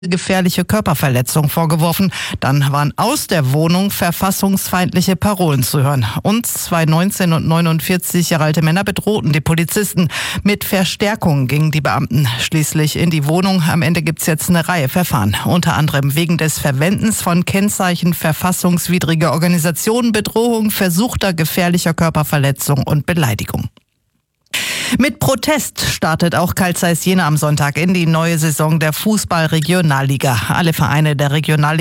gefährliche Körperverletzung vorgeworfen. Dann waren aus der Wohnung verfassungsfeindliche Parolen zu hören. Und zwei 19 und 49 Jahre alte Männer bedrohten die Polizisten. Mit Verstärkung gingen die Beamten schließlich in die Wohnung. Am Ende gibt es jetzt eine Reihe Verfahren. Unter anderem wegen des Verwendens von Kennzeichen verfassungswidriger Organisationen, Bedrohung, versuchter gefährlicher Körperverletzung und Beleidigung. Mit Protest startet auch Carl Zeiss Jena am Sonntag in die neue Saison der Fußball-Regionalliga. Alle Vereine der Regionalliga